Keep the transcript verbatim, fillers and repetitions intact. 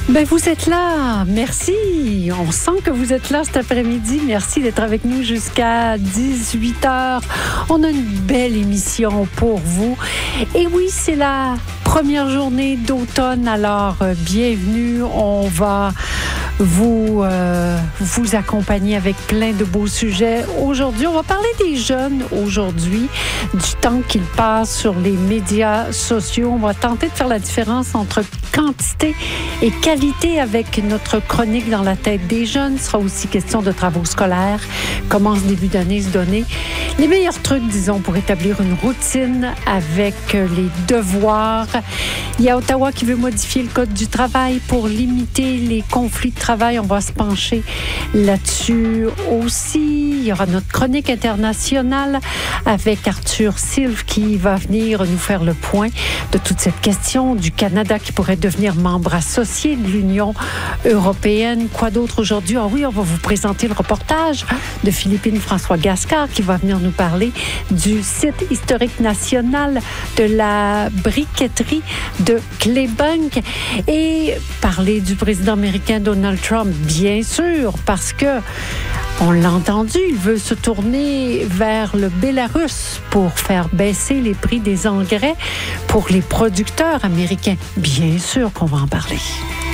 Ben, vous êtes là. Merci. On sent que vous êtes là cet après-midi. Merci d'être avec nous jusqu'à dix-huit heures. On a une belle émission pour vous. Et oui, c'est la première journée d'automne. Alors, euh, bienvenue. On va vous, euh, vous accompagner avec plein de beaux sujets. Aujourd'hui, on va parler des jeunes aujourd'hui, du temps qu'ils passent sur les médias sociaux. On va tenter de faire la différence entre quantité et qualité avec notre chronique dans la tête des jeunes. Il sera aussi question de travaux scolaires, comment ce début d'année se donner. Les meilleurs trucs, disons, pour établir une routine avec les devoirs. Il y a Ottawa qui veut modifier le code du travail pour limiter les conflits de travail. On va se pencher là-dessus aussi. Il y aura notre chronique internationale avec Arthur Sylve qui va venir nous faire le point de toute cette question du Canada qui pourrait devenir membre associé de l'Union européenne. Quoi d'autre aujourd'hui? Ah oui, on va vous présenter le reportage de Philippine François Gascard qui va venir nous parler du site historique national de la briqueterie de Claybank et parler du président américain Donald Trump, bien sûr, parce que on l'a entendu, il veut se tourner vers le Bélarus pour faire baisser les prix des engrais pour les producteurs américains. Bien sûr qu'on va en parler.